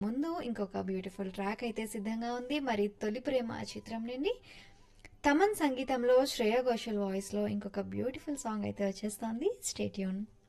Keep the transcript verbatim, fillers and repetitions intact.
ముందు ఇంకొక beautiful track అయితే సిద్ధంగా ఉంది. మరి తొలి ప్రేమ చిత్రం నుండి తమన్ సంగీతంలో శ్రేయా ఘోషల్ వాయిస్లో ఇంకొక బ్యూటిఫుల్ సాంగ్ అయితే వచ్చేస్తోంది. Stay tune.